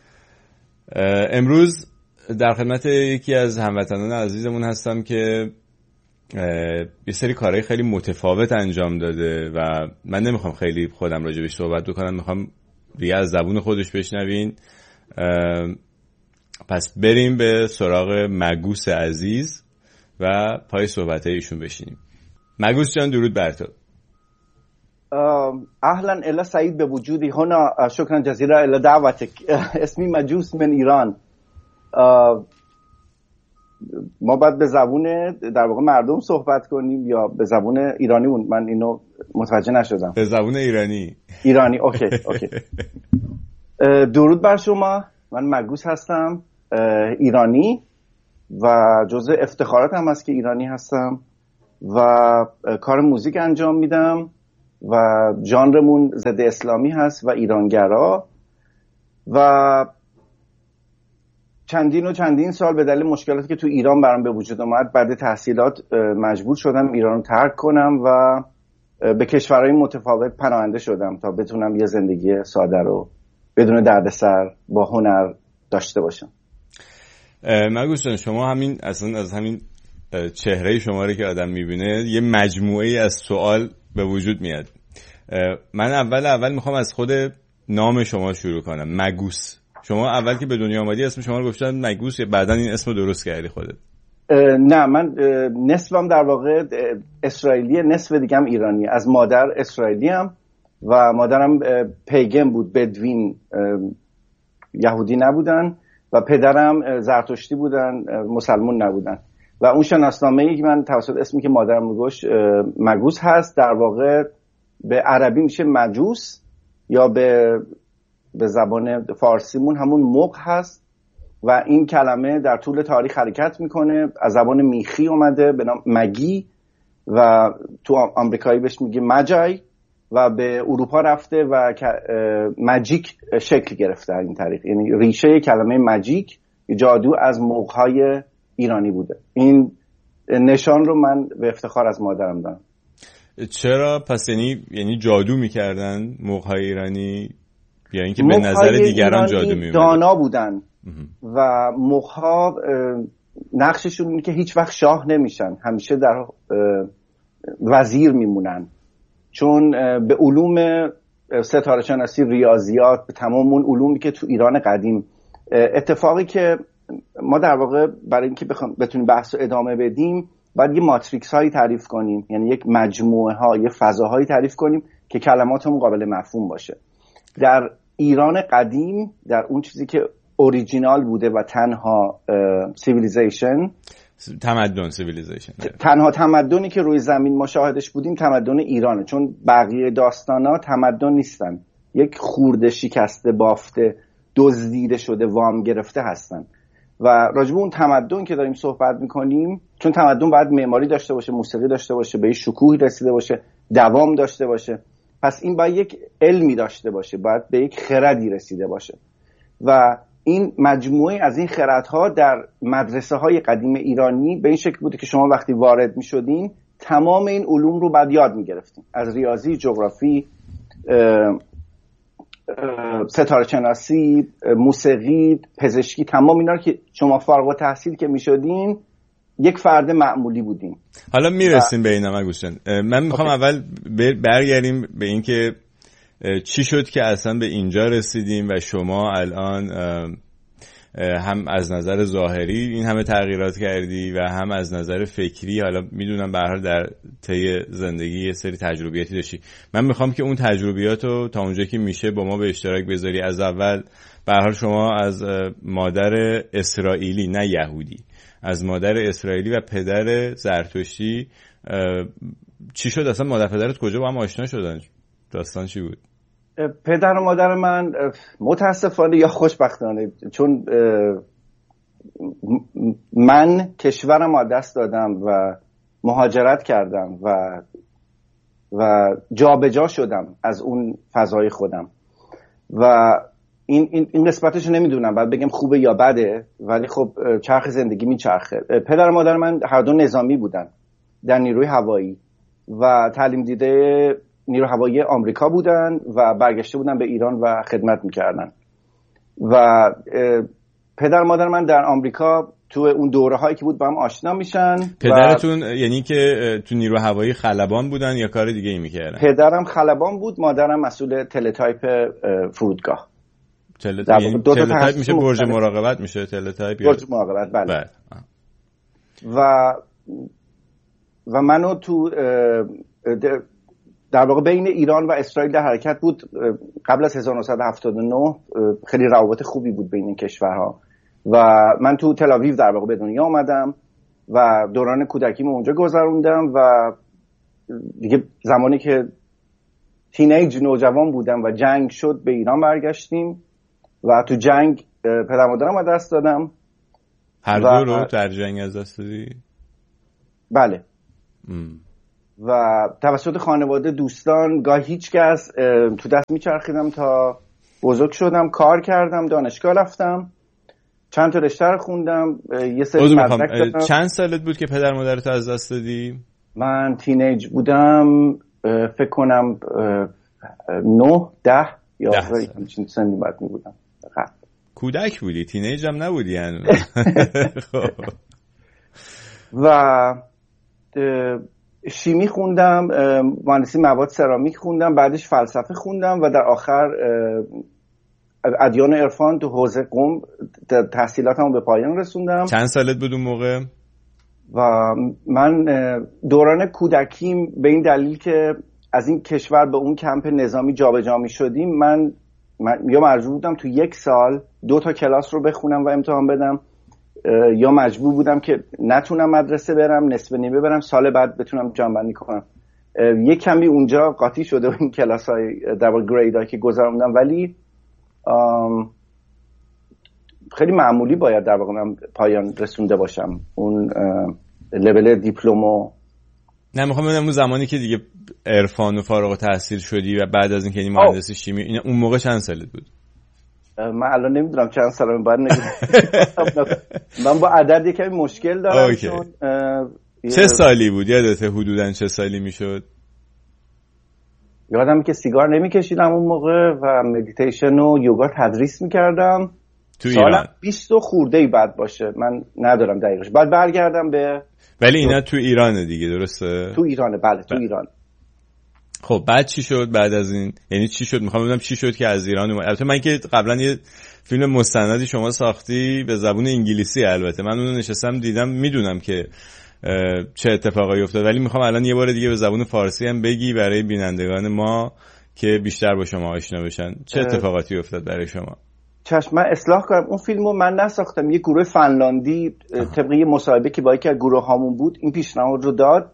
Speaker 2: امروز در خدمت یکی از هموطنان عزیزمون هستم که یه سری کارهای خیلی متفاوت انجام داده و من نمیخوام خیلی خودم راجبش صحبت بکنم، میخوام دیگه از زبون خودش بشنوین. پس بریم به سراغ مگوس عزیز و پای صحبتهای ایشون بشینیم. مگوس جان درود بر تو.
Speaker 3: اهلا الا سعید به وجودی هنا، شکرا جزیلا الا دعوتك. اسمی مجوس من ایران. ما باید به زبون در واقع مردم صحبت کنیم یا به زبون ایرانیمون؟ من اینو متوجه نشدم.
Speaker 2: به زبون ایرانی.
Speaker 3: اوکی. درود بر شما. من مگوس هستم، ایرانی و جزء افتخاراتم هست که ایرانی هستم و کار موزیک انجام میدم و ژانرمون ضد اسلامی هست و ایرانگرا و چندین سال به دلیل مشکلاتی که تو ایران برام به وجود اومد بعد تحصیلات مجبور شدم ایران رو ترک کنم و به کشورهای متفاوت پناهنده شدم تا بتونم یه زندگی ساده رو بدون دردسر با هنر داشته باشم.
Speaker 2: مگوس جان، شما همین اصلا از همین چهره شما رو که آدم میبینه یه مجموعه از سوال به وجود میاد. من اول میخوام از خود نام شما شروع کنم. مگوس، شما اول که به دنیا آمدی اسم شما رو گفتن مگوس یا بعدن این اسم رو درست کردی خودت؟
Speaker 3: نه، من نصفم در واقع اسرائیلیه، نصف دیگم ایرانی. از مادر اسرائیلیم و مادرم پیگن بود، بدوین، یهودی نبودن و پدرم زرتشتی بودن، مسلمون نبودن و اون شناسنامه‌ای که من توسط اسمی که مادرم گذاشت مگوس هست، در واقع به عربی میشه مجوس یا به زبان فارسیمون همون مغ هست و این کلمه در طول تاریخ حرکت میکنه. از زبان میخی اومده به نام مگی و تو آمریکایی بهش میگه مجای و به اروپا رفته و ماجیک شکل گرفته این طریق. یعنی ریشه کلمه ماجیک جادو از مغ‌های ایرانی بوده. این نشان رو من به افتخار از مادرم دارم.
Speaker 2: چرا پس؟ یعنی جادو میکردن مغ‌های ایرانی یا اینکه به نظر دیگران جادو می‌بودن؟
Speaker 3: دانا بودن و مغ‌ها نقششون اینه که هیچ وقت شاه نمیشن، همیشه در وزیر میمونن، چون به علوم ستاره شناسی، ریاضیات، به تمام اون علومی که تو ایران قدیم، اتفاقی که ما در واقع برای اینکه بتونیم بحث رو ادامه بدیم باید یه ماتریکس هایی تعریف کنیم، یعنی یک مجموعه ها، یه فضاهایی تعریف کنیم که کلماتمون قابل مفهوم باشه. در ایران قدیم، در اون چیزی که اوریجینال بوده و تنها تنها تمدنی که روی زمین ما شاهدش بودیم تمدن ایرانه، چون بقیه داستانا تمدن نیستن، یک خورده شکسته، بافته، دزدیده شده، وام گرفته هستن. و راجب اون تمدن که داریم صحبت میکنیم، چون تمدن باید معماری داشته باشه، موسیقی داشته باشه، به شکوهی رسیده باشه، دوام داشته باشه، پس این باید یک علمی داشته باشه، باید به یک خردی رسیده باشه و این مجموعه از این خردها در مدرسه های قدیم ایرانی به این شکل بوده که شما وقتی وارد می شدین تمام این علوم رو بعد یاد می گرفتین، از ریاضی، جغرافی، ستاره شناسی، موسیقی، پزشکی، تمام اینا رو که شما فارغ التحصیل که می شدین یک فرد معمولی بودین.
Speaker 2: حالا میرسیم به اینا مگوس جان. من میخوام اول برگردیم به این که چی شد که اصلا به اینجا رسیدیم و شما الان هم از نظر ظاهری این همه تغییرات کردی و هم از نظر فکری. حالا میدونم به هر حال در طی زندگی یه سری تجربیاتی داشتی. من میخوام که اون تجربیاتو تا اونجا که میشه با ما به اشتراک بذاری. از اول به هر حال شما از مادر اسرائیلی، نه یهودی، از مادر اسرائیلی و پدر زرتشتی چی شد؟ اصلا مادر پدرت کجا با هم آشنا شدن؟ داستان چی بود؟
Speaker 3: پدر و مادر من متاسفانه یا خوشبختانه، چون من کشورم از دست دادم و مهاجرت کردم و جابجا شدم از اون فضای خودم و این قسمتش نمیدونم باید بگم خوبه یا بده، ولی خب چرخ زندگی میچرخه. پدر و مادر من هر دو نظامی بودن در نیروی هوایی و تعلیم دیده نیروی هوایی آمریکا بودن و برگشته بودن به ایران و خدمت میکردن و پدر و مادر من در آمریکا تو اون دوره هایی که بود با هم آشنا میشن.
Speaker 2: پدرتون یعنی که تو نیروی هوایی خلبان بودن یا کار دیگه ای میکردن؟
Speaker 3: پدرم خلبان بود، مادرم مسئول تلتایپ فرودگاه.
Speaker 2: تلتایپ میشه برج مراقبت، میشه تلتایپ
Speaker 3: برج مراقبت، بله. و منو تو در واقع بین ایران و اسرائیل در حرکت بود. قبل از 1979 خیلی روابط خوبی بود بین این کشورها و من تو تل آویو در واقع به دنیا آمدم و دوران کودکیمو اونجا گذروندم و دیگه زمانی که تینیج نوجوان بودم و جنگ شد به ایران برگشتیم و تو جنگ پدر مادرم از دست دادم.
Speaker 2: هر دو رو در جنگ از دست دادی؟
Speaker 3: بله. و توسط خانواده، دوستان، گاه هیچ کس تو دست میچرخیدم تا بزرگ شدم. کار کردم، دانشگاه رفتم، چند تا رشته رو خوندم، یه سری مدرک دادم.
Speaker 2: چند سالت بود که پدر مادرت از دست دادی؟
Speaker 3: من تینیج بودم، فکر کنم 9 10 11 همچین سنی بعد می بودم.
Speaker 2: کودک بودی، تینیج هم نبودی هنوز.
Speaker 3: و شیمی خوندم، مهندسی مواد سرامیک خوندم، بعدش فلسفه خوندم و در آخر ادیان و عرفان تو حوزه قم تحصیلاتمو به پایان رسوندم.
Speaker 2: چند سالت بود اون موقع؟
Speaker 3: و من دوران کودکیم به این دلیل که از این کشور به اون کمپ نظامی جابجا می‌شدیم، من یا مجبور بودم تو 1 سال 2 تا کلاس رو بخونم و امتحان بدم، یا مجبور بودم که نتونم مدرسه برم، نصف نیمه برم، سال بعد بتونم جمع‌بندی کنم. یک کمی اونجا قاطی شده این کلاس‌های دبل گریدایی که گذروندم، ولی خیلی معمولی باید در واقع من پایان رسونده باشم اون لول دیپلمو.
Speaker 2: نه میخوام ببینم اون زمانی که دیگه عرفان و فارغ التحصیل شدی و بعد از اینکه این مهندسی شیمی، اون موقع چند سالت بود؟
Speaker 3: من الان نمیدونم چند سالم باید من با عدد یکمی مشکل دارم. چون
Speaker 2: چه سالی بود یادته حدوداً چه سالی میشد؟
Speaker 3: یادم که سیگار نمیکشیدم اون موقع و مدیتیشن و یوگا تدریس میکردم.
Speaker 2: تو ایران
Speaker 3: 20 خورده‌ای بعد باشه، من ندارم دقیقش، بعد برگردم به.
Speaker 2: ولی اینا تو ایرانه دیگه، درسته؟
Speaker 3: تو ایرانه، بله تو ایران.
Speaker 2: خب بعد چی شد بعد از این؟ یعنی چی شد؟ میخوام بدونم چی شد که از ایران اومد. البته من که قبلا یه فیلم مستندی شما ساختی به زبان انگلیسی، البته من اونو نشستم دیدم، میدونم که چه اتفاقایی افتاد، ولی میخوام الان یه بار دیگه به زبان فارسی هم بگی برای بینندگان ما که بیشتر با شما آشنا بشن. چه اتفاقاتی افتاد برای شما؟
Speaker 3: چشم، من اصلاح کنم، اون فیلمو من نساختم، یه گروه فنلاندی طبق یه مصاحبه که با یکی از گروه هامون بود این پیشنهاد رو داد.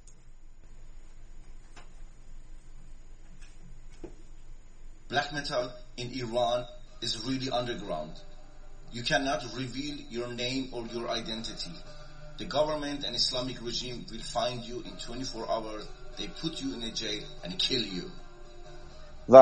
Speaker 4: Black metal in Iran is really underground. You cannot reveal your name or your identity. The government and Islamic regime will find you in 24 hours. They put you in a jail and kill you.
Speaker 3: و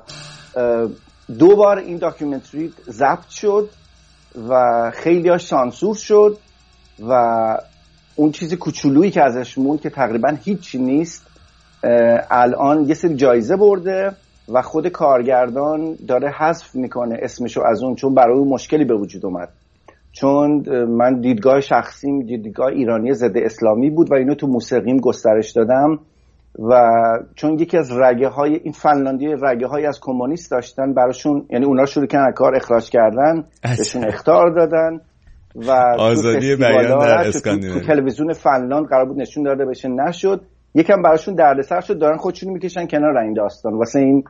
Speaker 3: 2 بار این داکیومنتری ضبط شد و خیلی ها سانسور شد و اون چیز کوچولویی که ازش موند که تقریبا هیچی نیست الان یه سری جایزه برده و خود کارگردان داره حذف میکنه اسمشو از اون، چون برای اون مشکلی به وجود اومد. چون من دیدگاه شخصیم دیدگاه ایرانی ضد اسلامی بود و اینو تو موسیقیم گسترش دادم و چون یکی از رگه های این فنلاندی رگه های از کمونیست داشتن براشون، یعنی اونا شروع کردن کار اخراج کردن، بهشون اخطار دادن و
Speaker 2: آزادی بیان در اسکاندیناوی
Speaker 3: تو تلویزیون فنلاند قرار بود نشون داده بشه، نشد. یکم براشون دردسر شد، دارن خودشون میکشن کنار این داستان. واسه این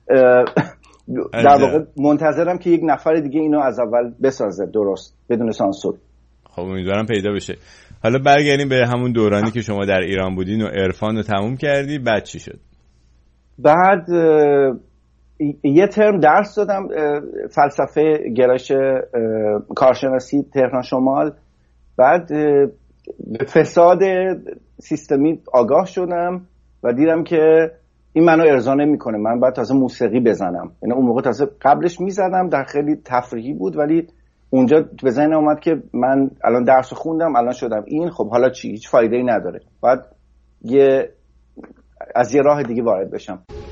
Speaker 3: در واقع منتظرم که یک نفر دیگه اینو از اول بسازه درست بدون سانسور.
Speaker 2: خب امیدوارم پیدا بشه. حالا برگردیم به همون دورانی که شما در ایران بودین و عرفان رو تموم کردی، بعد چی شد؟
Speaker 3: بعد یه ترم درس دادم فلسفه گرایش کارشناسی تهران شمال. بعد به فساد سیستمی آگاه شدم و دیدم که این منو ارضا نمیکنه، من باید تازه موسیقی بزنم. یعنی اون موقع تازه قبلش میزدم در خیلی تفریحی بود، ولی اونجا به ذهنم اومد که من الان درس خوندم الان شدم این، خب حالا چی؟ هیچ فایده‌ای نداره، بعد از یه راه دیگه وارد بشم.